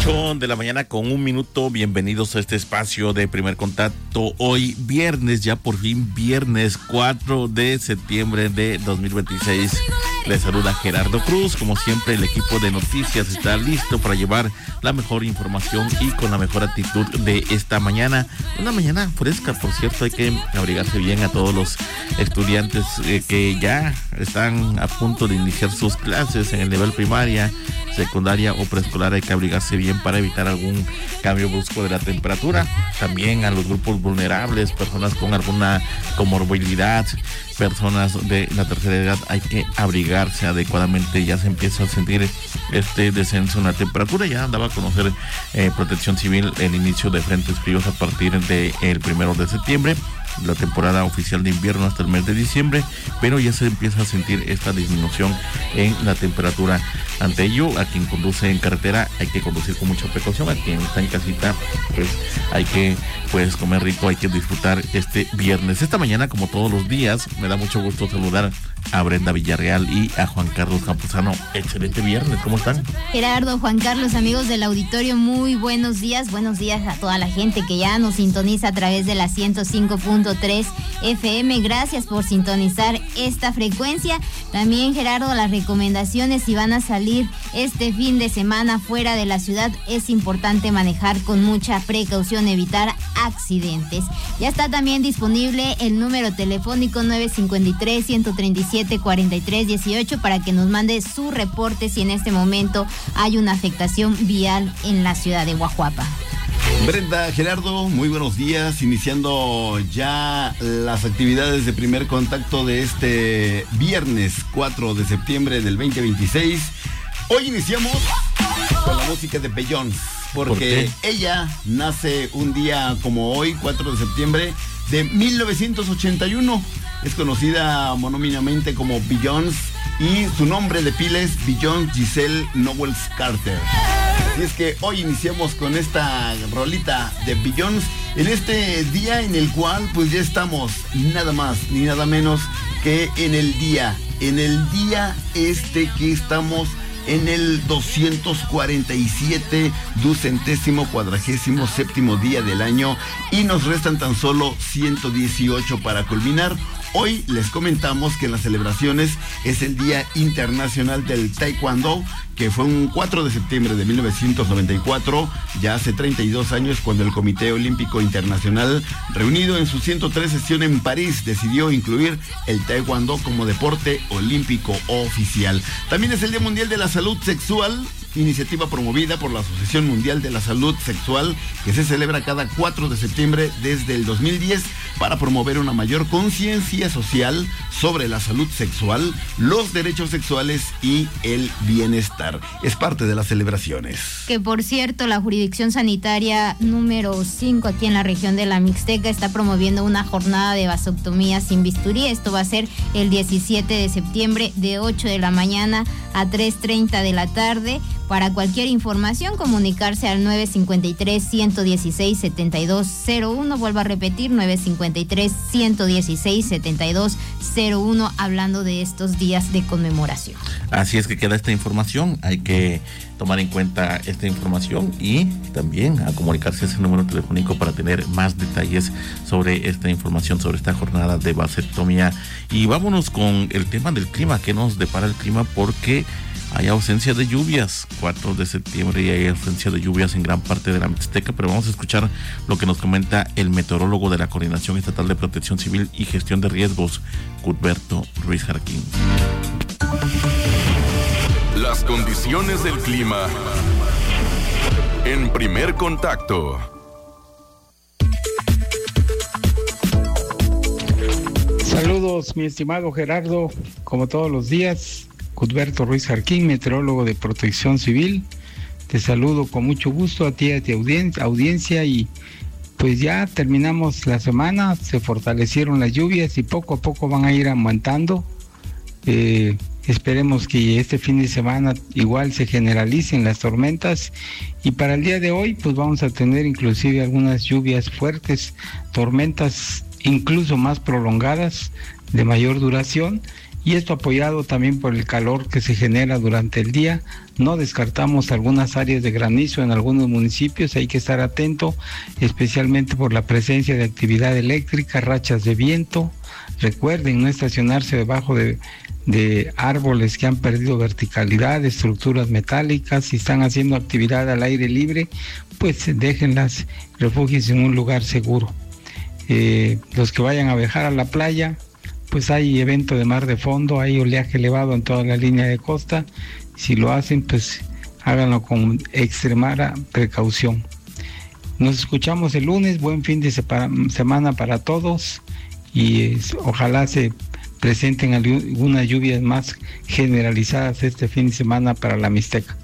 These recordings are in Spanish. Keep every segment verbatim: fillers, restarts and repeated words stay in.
ocho de la mañana con un minuto. Bienvenidos a este espacio de Primer Contacto. Hoy viernes, ya por fin viernes cuatro de septiembre de dos mil veintiséis. Les saluda Gerardo Cruz. Como siempre, el equipo de noticias está listo para llevar la mejor información y con la mejor actitud de esta mañana. Una mañana fresca, por cierto. Hay que abrigarse bien a todos los estudiantes eh, que ya están a punto de iniciar sus clases en el nivel primaria, secundaria o preescolar. Hay que abrigarse bien para evitar algún cambio brusco de la temperatura. También a los grupos vulnerables, personas con alguna comorbilidad, personas de la tercera edad, hay que abrigarse adecuadamente. Ya se empieza a sentir este descenso en la temperatura. Ya daba a conocer eh, Protección Civil el inicio de frentes fríos a partir del primero de septiembre, la temporada oficial de invierno hasta el mes de diciembre, pero ya se empieza a sentir esta disminución en la temperatura. Ante ello, a quien conduce en carretera hay que conducir con mucha precaución. A quien está en casita, pues hay que pues comer rico, hay que disfrutar este viernes. Esta mañana, como todos los días, me da mucho gusto saludar a Brenda Villarreal y a Juan Carlos Campuzano. Excelente viernes, ¿cómo están? Gerardo, Juan Carlos, amigos del auditorio, muy buenos días. Buenos días a toda la gente que ya nos sintoniza a través de la ciento cinco punto tres F M. Gracias por sintonizar esta frecuencia. También, Gerardo, las recomendaciones: si van a salir este fin de semana fuera de la ciudad, es importante manejar con mucha precaución, evitar accidentes. Ya está también disponible el número telefónico nueve cinco tres, uno tres siete, cuatro tres uno ocho para que nos mande su reporte si en este momento hay una afectación vial en la ciudad de Guajuapa. Brenda, Gerardo, muy buenos días, iniciando ya las actividades de Primer Contacto de este viernes cuatro de septiembre del veinte veintiséis. Hoy iniciamos con la música de Beyoncé, porque ¿Por ella nace un día como hoy, cuatro de septiembre de mil novecientos ochenta y uno. Es conocida monómicamente como Beyoncé y su nombre de pila es Beyoncé Giselle Knowles Carter. Así es que hoy iniciamos con esta rolita de Beyoncé en este día en el cual pues ya estamos nada más ni nada menos que en el día, en el día este que estamos en el doscientos cuarenta y siete, ducentésimo, cuadragésimo séptimo día del año, y nos restan tan solo ciento dieciocho para culminar. Hoy les comentamos que en las celebraciones es el Día Internacional del Taekwondo, que fue un cuatro de septiembre de mil novecientos noventa y cuatro, ya hace treinta y dos años, cuando el Comité Olímpico Internacional, reunido en su ciento tres sesión en París, decidió incluir el Taekwondo como deporte olímpico oficial. También es el Día Mundial de la Salud Sexual, iniciativa promovida por la Asociación Mundial de la Salud Sexual, que se celebra cada cuatro de septiembre desde el dos mil diez para promover una mayor conciencia social sobre la salud sexual, los derechos sexuales y el bienestar. Es parte de las celebraciones. Que por cierto, la jurisdicción sanitaria número cinco aquí en la región de la Mixteca está promoviendo una jornada de vasectomía sin bisturí. Esto va a ser el diecisiete de septiembre de ocho de la mañana a tres treinta de la tarde. Para cualquier información, comunicarse al nueve cinco tres, uno uno seis, siete dos cero uno. Vuelvo a repetir, nueve cinco tres, uno uno seis, siete dos cero uno, hablando de estos días de conmemoración. Así es que queda esta información. Hay que tomar en cuenta esta información y también a comunicarse a ese número telefónico para tener más detalles sobre esta información, sobre esta jornada de vasectomía. Y vámonos con el tema del clima. ¿Qué nos depara el clima? Porque hay ausencia de lluvias, cuatro de septiembre, y hay ausencia de lluvias en gran parte de la Mixteca, pero vamos a escuchar lo que nos comenta el meteorólogo de la Coordinación Estatal de Protección Civil y Gestión de Riesgos, Cuthberto Ruiz Jarquín. Las condiciones del clima en Primer Contacto. Saludos, mi estimado Gerardo, como todos los días. Cuthberto Ruiz Jarquín, meteorólogo de Protección Civil. Te saludo con mucho gusto a ti y a tu audiencia, audiencia y pues ya terminamos la semana, se fortalecieron las lluvias y poco a poco van a ir aumentando. Eh, esperemos que este fin de semana igual se generalicen las tormentas y para el día de hoy pues vamos a tener inclusive algunas lluvias fuertes, tormentas incluso más prolongadas, de mayor duración. y esto apoyado también por el calor que se genera durante el día. No descartamos algunas áreas de granizo en algunos municipios, hay que estar atento, especialmente por la presencia de actividad eléctrica, rachas de viento. Recuerden no estacionarse debajo de, de árboles que han perdido verticalidad, estructuras metálicas. Si están haciendo actividad al aire libre, pues déjenlas, refúgiense en un lugar seguro. Eh, los que vayan a viajar a la playa, pues hay evento de mar de fondo, hay oleaje elevado en toda la línea de costa. Si lo hacen, pues háganlo con extremada precaución. Nos escuchamos el lunes, buen fin de semana para todos y eh, ojalá se presenten algunas lluvias más generalizadas este fin de semana para la Mixteca.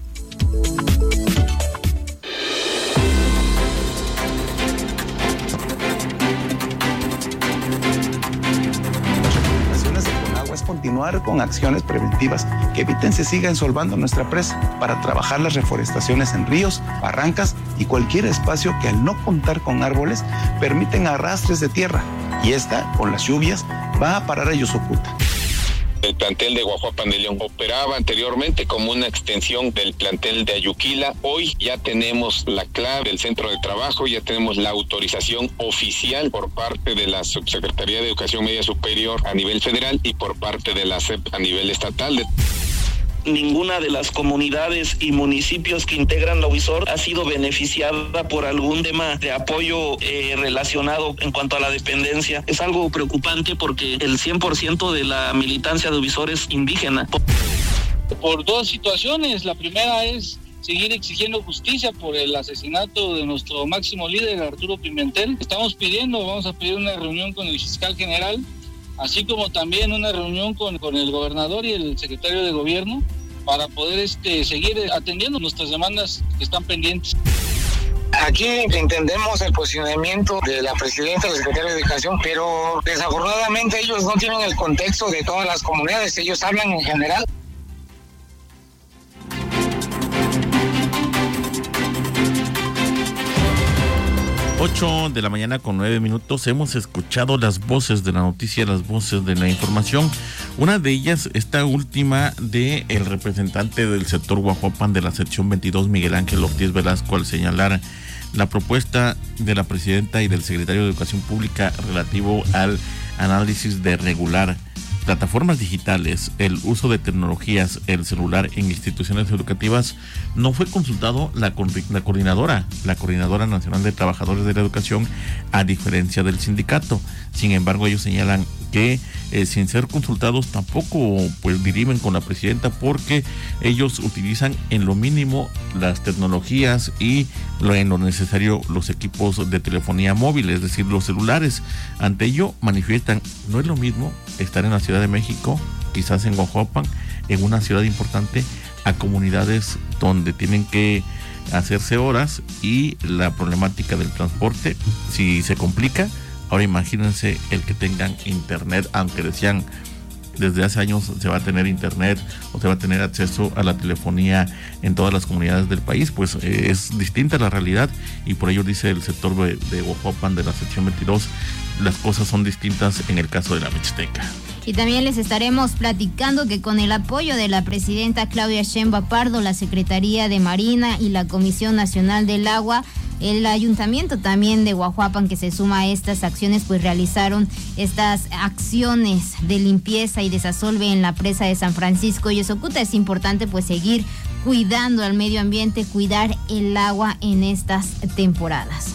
Continuar con acciones preventivas que eviten se siga ensolvando nuestra presa para trabajar las reforestaciones en ríos, barrancas y cualquier espacio que al no contar con árboles permiten arrastres de tierra y esta, con las lluvias, va a parar a Yosocuta. El plantel de Guajuapan de León operaba anteriormente como una extensión del plantel de Ayuquila. Hoy ya tenemos la clave del centro de trabajo, ya tenemos la autorización oficial por parte de la Subsecretaría de Educación Media Superior a nivel federal y por parte de la S E P a nivel estatal. Ninguna de las comunidades y municipios que integran la UISOR ha sido beneficiada por algún tema de apoyo eh, relacionado en cuanto a la dependencia. Es algo preocupante porque el cien por ciento de la militancia de UISOR es indígena. Por dos situaciones. La primera es seguir exigiendo justicia por el asesinato de nuestro máximo líder, Arturo Pimentel. Estamos pidiendo, vamos a pedir una reunión con el fiscal general, así como también una reunión con, con el gobernador y el secretario de gobierno para poder este, seguir atendiendo nuestras demandas que están pendientes. Aquí entendemos el posicionamiento de la presidenta y el secretario de Educación, pero desafortunadamente ellos no tienen el contexto de todas las comunidades, ellos hablan en general. ocho de la mañana con nueve minutos. Hemos escuchado las voces de la noticia, las voces de la información. Una de ellas, esta última, de el representante del sector Guajuapan de la sección veintidós, Miguel Ángel Ortiz Velasco, al señalar la propuesta de la presidenta y del secretario de Educación Pública relativo al análisis de regular plataformas digitales, el uso de tecnologías, el celular en instituciones educativas. No fue consultado la, la coordinadora, la Coordinadora Nacional de Trabajadores de la Educación, a diferencia del sindicato. Sin embargo, ellos señalan que eh, sin ser consultados tampoco pues dirimen con la presidenta, porque ellos utilizan en lo mínimo las tecnologías y lo, en lo necesario los equipos de telefonía móvil, es decir, los celulares. Ante ello manifiestan, no es lo mismo estar en la Ciudad de México, quizás en Guajuapan, en una ciudad importante, a comunidades donde tienen que hacerse horas y la problemática del transporte, si se complica. Ahora imagínense el que tengan internet, aunque decían desde hace años se va a tener internet o se va a tener acceso a la telefonía en todas las comunidades del país, pues eh, es distinta la realidad, y por ello dice el sector de, de Guajuapan de la sección veintidós, las cosas son distintas en el caso de la Mixteca. Y también les estaremos platicando que con el apoyo de la presidenta Claudia Sheinbaum Pardo, la Secretaría de Marina y la Comisión Nacional del Agua, el ayuntamiento también de Guajuapan, que se suma a estas acciones, pues realizaron estas acciones de limpieza y desasolve en la presa de San Francisco y Yosocuta. Es importante pues seguir cuidando al medio ambiente, cuidar el agua en estas temporadas.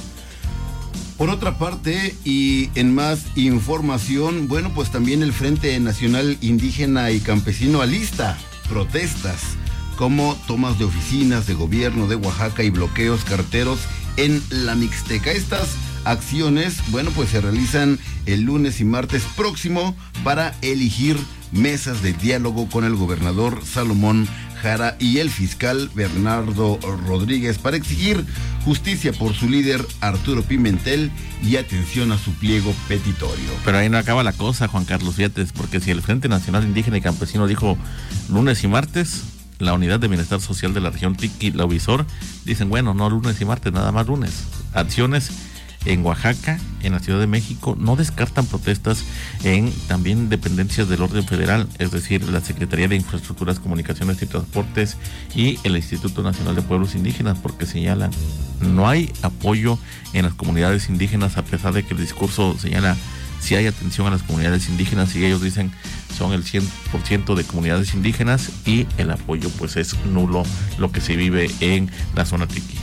Por otra parte, y en más información, bueno, pues también el Frente Nacional Indígena y Campesino alista protestas como tomas de oficinas de gobierno de Oaxaca y bloqueos carreteros en la Mixteca. Estas acciones, bueno, pues se realizan el lunes y martes próximo para elegir mesas de diálogo con el gobernador Salomón Jara y el fiscal Bernardo Rodríguez para exigir justicia por su líder Arturo Pimentel y atención a su pliego petitorio. Pero ahí no acaba la cosa, Juan Carlos, fíjate, porque si el Frente Nacional Indígena y Campesino dijo lunes y martes, la Unidad de Bienestar Social de la región T I C y la UISOR dicen, bueno, no lunes y martes, nada más lunes. Acciones en Oaxaca, en la Ciudad de México. No descartan protestas en también dependencias del orden federal, es decir, la Secretaría de Infraestructuras, Comunicaciones y Transportes y el Instituto Nacional de Pueblos Indígenas, porque señalan no hay apoyo en las comunidades indígenas, a pesar de que el discurso señala si hay atención a las comunidades indígenas, y ellos dicen son el cien por ciento de comunidades indígenas, y el apoyo pues es nulo, lo que se vive en la zona Triqui.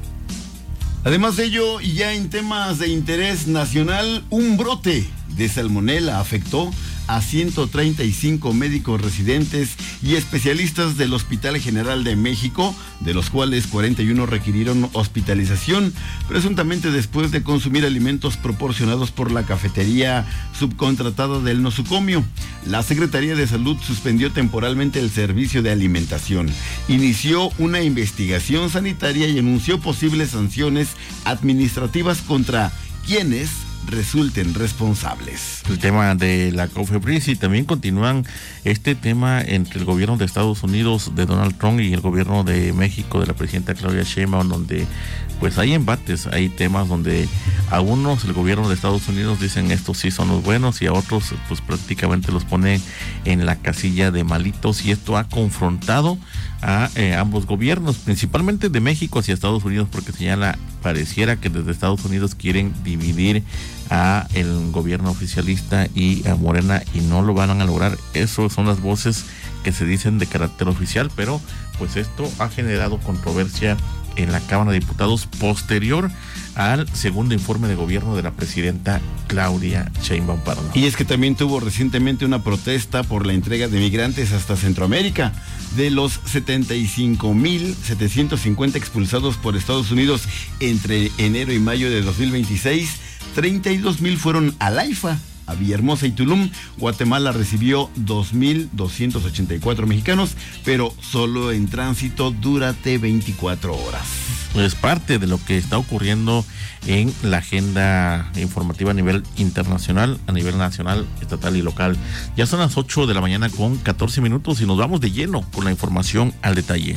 Además de ello, y ya en temas de interés nacional, un brote de salmonela afectó a ciento treinta y cinco médicos residentes y especialistas del Hospital General de México, de los cuales cuarenta y uno requirieron hospitalización, presuntamente después de consumir alimentos proporcionados por la cafetería subcontratada del nosocomio. La Secretaría de Salud suspendió temporalmente el servicio de alimentación, inició una investigación sanitaria y anunció posibles sanciones administrativas contra quienes resulten responsables. El tema de la COFEPRIS, y también continúan este tema entre el gobierno de Estados Unidos de Donald Trump y el gobierno de México de la presidenta Claudia Sheinbaum, donde pues hay embates, hay temas donde a unos el gobierno de Estados Unidos dicen estos sí son los buenos, y a otros pues prácticamente los ponen en la casilla de malitos, y esto ha confrontado a eh, ambos gobiernos, principalmente de México hacia Estados Unidos, porque señala, pareciera que desde Estados Unidos quieren dividir a el gobierno oficialista y a Morena, y no lo van a lograr. Eso son las voces que se dicen de carácter oficial, pero pues esto ha generado controversia en la Cámara de Diputados posterior al segundo informe de gobierno de la presidenta Claudia Sheinbaum Pardo. Y es que también tuvo recientemente una protesta por la entrega de migrantes hasta Centroamérica. De los setenta y cinco mil setecientos cincuenta expulsados por Estados Unidos entre enero y mayo de dos mil veintiséis, treinta y dos mil fueron al AIFA, a Villahermosa y Tulum. Guatemala recibió dos mil doscientos ochenta y cuatro mexicanos, pero solo en tránsito durante veinticuatro horas. Es parte de lo que está ocurriendo en la agenda informativa a nivel internacional, a nivel nacional, estatal y local. Ya son las ocho de la mañana con catorce minutos y nos vamos de lleno con la información al detalle.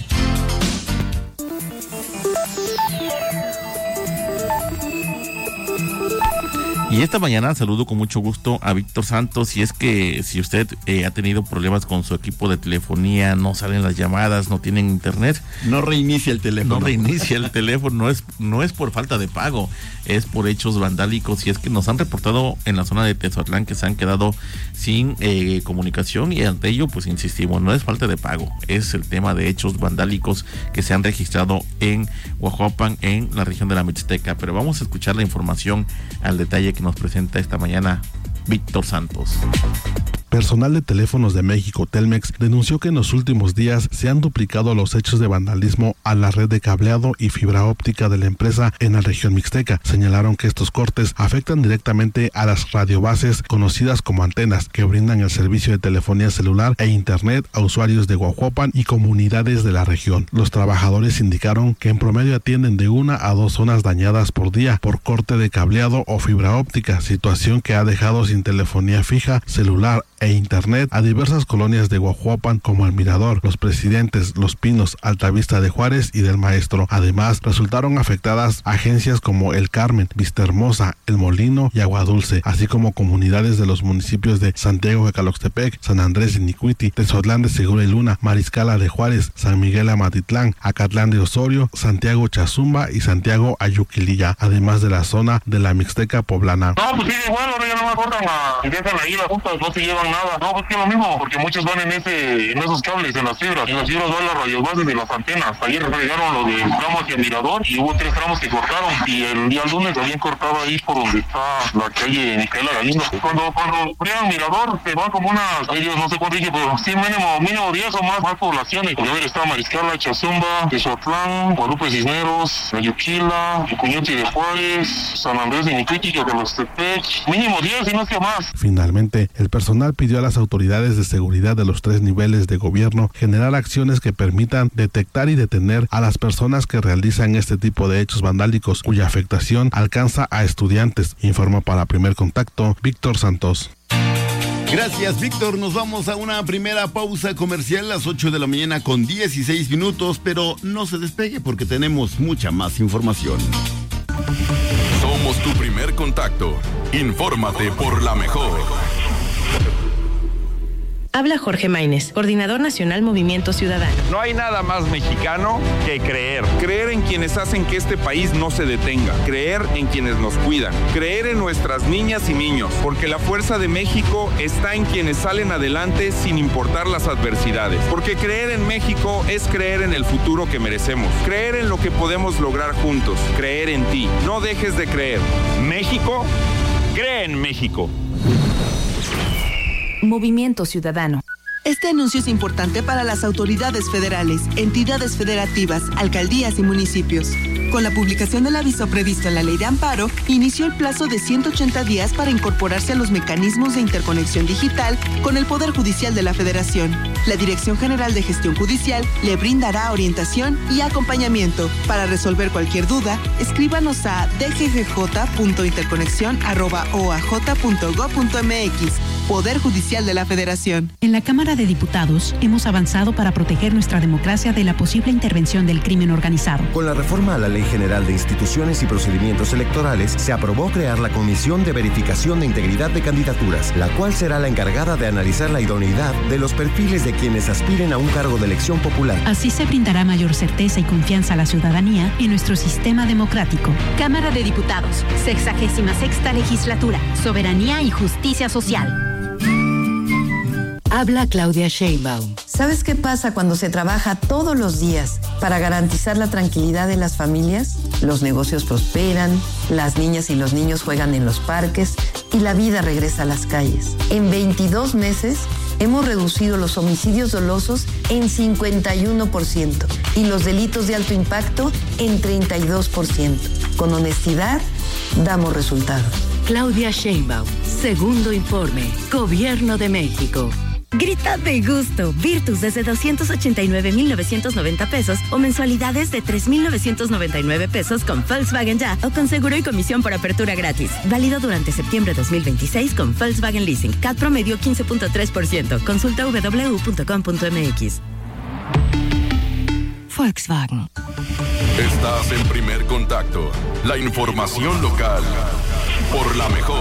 Y esta mañana saludo con mucho gusto a Víctor Santos. Y es que si usted eh, ha tenido problemas con su equipo de telefonía, no salen las llamadas, no tienen internet, no reinicia el teléfono. No reinicia el teléfono, no es, no es por falta de pago, es por hechos vandálicos. Y es que nos han reportado en la zona de Tezotlán que se han quedado sin eh, comunicación, y ante ello pues insistimos, no es falta de pago, es el tema de hechos vandálicos que se han registrado en Huajuapan, en la región de la Mixteca. Pero vamos a escuchar la información al detalle que nos presenta esta mañana Víctor Santos. Personal de Teléfonos de México, Telmex, denunció que en los últimos días se han duplicado los hechos de vandalismo a la red de cableado y fibra óptica de la empresa en la región mixteca. Señalaron que estos cortes afectan directamente a las radiobases conocidas como antenas, que brindan el servicio de telefonía celular e internet a usuarios de Huajuapan y comunidades de la región. Los trabajadores indicaron que en promedio atienden de una a dos zonas dañadas por día por corte de cableado o fibra óptica, situación que ha dejado sin telefonía fija, celular e internet a diversas colonias de Huajuapan como El Mirador, Los Presidentes, Los Pinos, Altavista de Juárez y del Maestro. Además, resultaron afectadas agencias como El Carmen, Vistahermosa, El Molino y Aguadulce, así como comunidades de los municipios de Santiago de Caloxtepec, San Andrés de Nicuiti, Tezotlán de Segura y Luna, Mariscala de Juárez, San Miguel Amatitlán, Acatlán de Osorio, Santiago Chazumba y Santiago Ayuquililla, además de la zona de la Mixteca poblana. No, pues sí, igual, ahora ya no me cortan la, empiezan ahí las juntas, no se llevan nada. No, pues que es lo mismo, porque muchos van en ese, en esos cables, en las fibras. En las fibras van las radiobases de las antenas. Ayer regaron lo del tramo hacia el Mirador y hubo tres tramos que cortaron. Y el día lunes habían cortado ahí por donde está la calle Micaela Galindo. Cuando, cuando friegan Mirador, se van como unas, ellos no sé cuánto dije, pero sí, mínimo, mínimo diez o más, más poblaciones. Porque a ver, está Mariscala, Chazumba, Tezotlán, Guadalupe Cisneros, Ayuquila, Cuñuti de Juárez, San Andrés de Nicuiti, Caloxtepec. Mínimo diez y no sea más. Finalmente, el personal pidió a las autoridades de seguridad de los tres niveles de gobierno generar acciones que permitan detectar y detener a las personas que realizan este tipo de hechos vandálicos, cuya afectación alcanza a estudiantes. Informa para Primer Contacto, Víctor Santos. Gracias, Víctor. Nos vamos a una primera pausa comercial a las ocho de la mañana con dieciséis minutos, pero no se despegue porque tenemos mucha más información. Somos tu primer contacto. Infórmate por la mejor. Habla Jorge Maínez, Coordinador Nacional Movimiento Ciudadano. No hay nada más mexicano que creer. Creer en quienes hacen que este país no se detenga. Creer en quienes nos cuidan. Creer en nuestras niñas y niños. Porque la fuerza de México está en quienes salen adelante sin importar las adversidades. Porque creer en México es creer en el futuro que merecemos. Creer en lo que podemos lograr juntos. Creer en ti. No dejes de creer. México, cree en México. Movimiento Ciudadano. Este anuncio es importante para las autoridades federales, entidades federativas, alcaldías y municipios. Con la publicación del aviso previsto en la Ley de Amparo, inició el plazo de ciento ochenta días para incorporarse a los mecanismos de interconexión digital con el Poder Judicial de la Federación. La Dirección General de Gestión Judicial le brindará orientación y acompañamiento. Para resolver cualquier duda, escríbanos a d g g j punto interconexión arroba o a j punto gob punto m x. Poder Judicial de la Federación. En la Cámara de Diputados hemos avanzado para proteger nuestra democracia de la posible intervención del crimen organizado. Con la reforma a la Ley General de Instituciones y Procedimientos Electorales, se aprobó crear la Comisión de Verificación de Integridad de Candidaturas, la cual será la encargada de analizar la idoneidad de los perfiles de quienes aspiren a un cargo de elección popular. Así se brindará mayor certeza y confianza a la ciudadanía en nuestro sistema democrático. Cámara de Diputados, sexagésima sexta legislatura, soberanía y justicia social. Habla Claudia Sheinbaum. ¿Sabes qué pasa cuando se trabaja todos los días para garantizar la tranquilidad de las familias? Los negocios prosperan, las niñas y los niños juegan en los parques y la vida regresa a las calles. En veintidós meses hemos reducido los homicidios dolosos en cincuenta y uno por ciento y los delitos de alto impacto en treinta y dos por ciento. Con honestidad, damos resultados. Claudia Sheinbaum, segundo informe, Gobierno de México. Grita de gusto. Virtus desde doscientos ochenta y nueve mil novecientos noventa pesos o mensualidades de tres mil novecientos noventa y nueve pesos con Volkswagen Ya o con seguro y comisión por apertura gratis. Válido durante septiembre dos mil veintiséis con Volkswagen Leasing. C A T promedio quince punto tres por ciento. Consulta w w w punto com punto m x. Volkswagen. Estás en Primer Contacto. La información local por la mejor.